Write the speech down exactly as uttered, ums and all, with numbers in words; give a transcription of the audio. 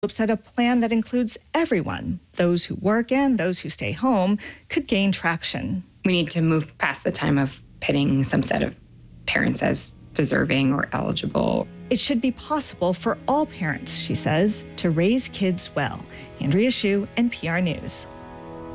hopes that a plan that includes everyone, those who work and those who stay home, could gain traction. We need to move past the time of pitting some set of parents as deserving or eligible. It should be possible for all parents, she says, to raise kids well. Andrea Hsu, N P R News.